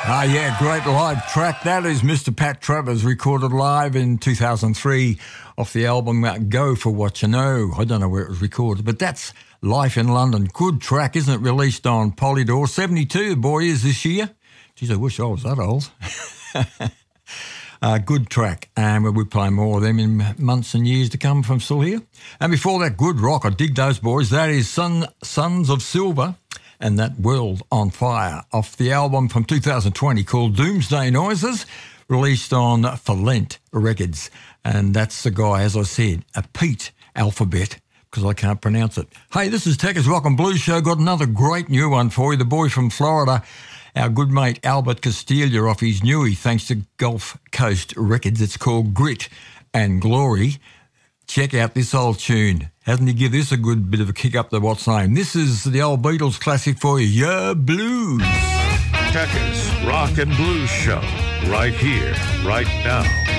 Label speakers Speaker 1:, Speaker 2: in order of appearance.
Speaker 1: Ah, yeah, great live track. That is Mr. Pat Travers, recorded live in 2003 off the album Go For What You Know. I don't know where it was recorded, but that's Life in London. Good track, isn't it? Released on Polydor. 72, the boy is this year. Geez, I wish I was that old. Good track, and we'll be playing more of them in months and years to come from Still Here. And before that, good rock. I dig those boys. That is Sons of Silver and That World on Fire off the album from 2020 called Doomsday Noises, released on Falent Records. And that's the guy, as I said, a Pete Alphabet, because I can't pronounce it. Hey, this is Techers Rock and Blues Show. Got another great new one for you. The boy from Florida, our good mate Albert Castiglia, off his newie, thanks to Gulf Coast Records. It's called Grit and Glory. Check out this old tune. Hasn't he give this a good bit of a kick up the what's name? This is the old Beatles classic for you, Yeah Blues.
Speaker 2: Techers Rock and Blues Show, right here, right now.